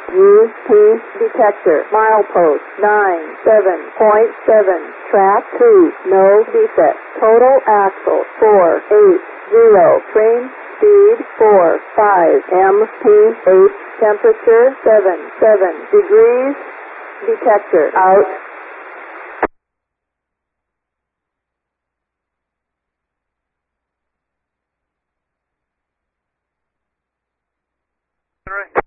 Use P detector. Milepost 97.7. Track 2. No defect. Total axle 480. Train speed 45 mph. Temperature 77 degrees. Detector out. Right.